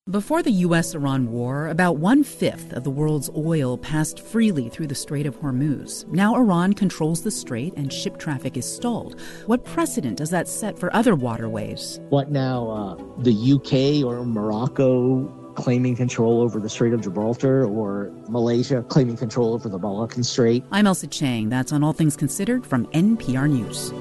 Before the U.S.-Iran war, about one-fifth of the world's oil passed freely through the Strait of Hormuz. Now Iran controls the strait and ship traffic is stalled. What precedent does that set for other waterways? What now, the UK or Morocco claiming control over the Strait of Gibraltar, or Malaysia claiming control over the Malaccan Strait? I'm Elsa Chang. That's on All Things Considered from NPR News.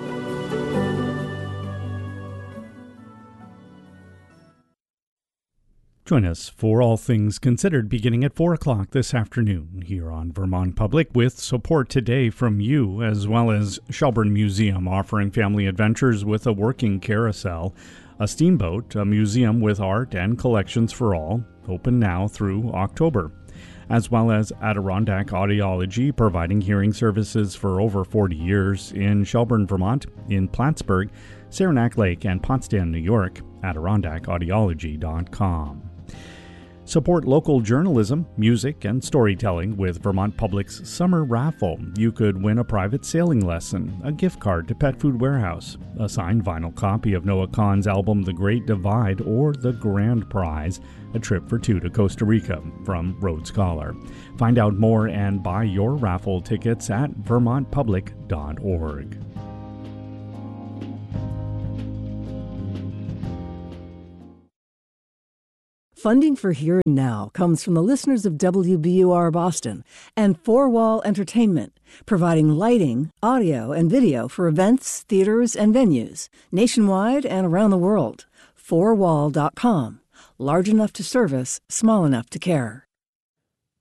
Join us for All Things Considered beginning at 4 o'clock this afternoon here on Vermont Public, with support today from you, as well as Shelburne Museum offering family adventures with a working carousel, a steamboat, a museum with art and collections for all, open now through October, as well as Adirondack Audiology, providing hearing services for over 40 years in Shelburne, Vermont, in Plattsburgh, Saranac Lake, and Potsdam, New York. AdirondackAudiology.com. Support local journalism, music, and storytelling with Vermont Public's Summer Raffle. You could win a private sailing lesson, a gift card to Pet Food Warehouse, a signed vinyl copy of Noah Kahan's album The Great Divide, or the grand prize, a trip for two to Costa Rica from Rhodes Scholar. Find out more and buy your raffle tickets at vermontpublic.org. Funding for Here and Now comes from the listeners of WBUR Boston and Four Wall Entertainment, providing lighting, audio, and video for events, theaters, and venues nationwide and around the world. 4wall.com. Large enough to service, small enough to care.